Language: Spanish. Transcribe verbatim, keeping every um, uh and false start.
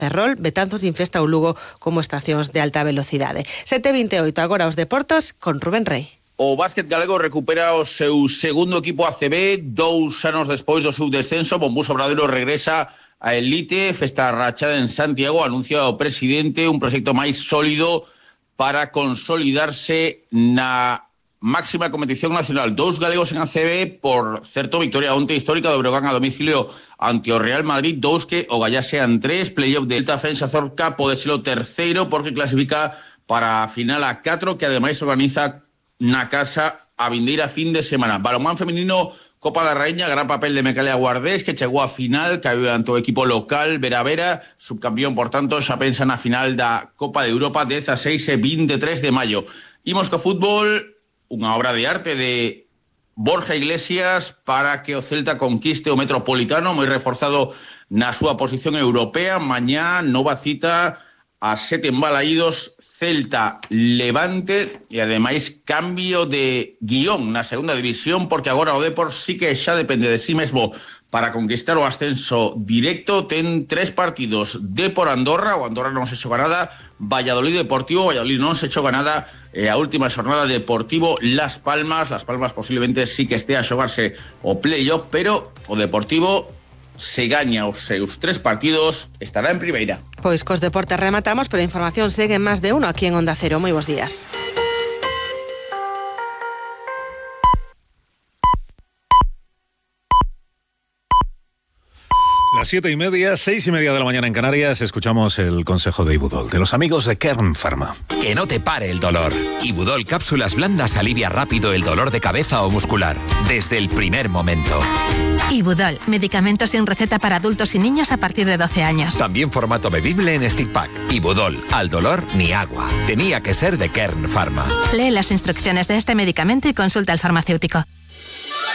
Ferrol, Betanzos e Infesta o Lugo como estacións de alta velocidade. sete e vinte e oito, agora os deportos con Rubén Rey. O básquet galego recupera o seu segundo equipo A C B, dous anos despois do seu descenso. Bombús Obradoiro regresa a elite, festa rachada en Santiago, anuncia o presidente un proxecto máis sólido para consolidarse na máxima competición nacional. Dous galegos en A C B, por certo, victoria onte histórica do Breogán a domicilio ante o Real Madrid, dous que o Gallá sean tres, playoff de Delta Fensa Zorca pode ser o terceiro porque clasifica para a final a catro, que ademais organiza na casa a vindeira fin de semana. Balonmán feminino, Copa da Raíña, gran papel de Mecalia Guardés, que chegou a final, caeu ante o equipo local Vera Vera, subcampeón, por tanto, xa pensa na final da Copa de Europa dezaseis e vinte e tres de maio. Imos co fútbol, unha obra de arte de Borja Iglesias para que o Celta conquiste o Metropolitano, moi reforzado na súa posición europea. Mañá, nova cita a sete embalaídos, Celta Levante, e ademais cambio de guión na segunda división, porque agora o Depor sí que xa depende de sí mesmo para conquistar o ascenso directo. Ten tres partidos: Depor Andorra, o Andorra non se xoga nada, Valladolid Deportivo, Valladolid non se xoga nada, e a última xornada Deportivo Las Palmas. Las Palmas posiblemente sí que estea a xogarse o playoff, pero o Deportivo, se gaña os seus tres partidos, estará en primeira. Pois cos deportes rematamos, pero a información segue en máis de uno aquí en Onda Cero. Moi bons días. Las siete y media, seis y media de la mañana en Canarias, escuchamos el consejo de Ibudol, de los amigos de Kern Pharma. Que no te pare el dolor. Ibudol cápsulas blandas alivia rápido el dolor de cabeza o muscular, desde el primer momento. Ibudol, medicamento sin receta para adultos y niños a partir de doce años. También formato bebible en stick pack. Ibudol, al dolor ni agua. Tenía que ser de Kern Pharma. Lee las instrucciones de este medicamento y consulta al farmacéutico.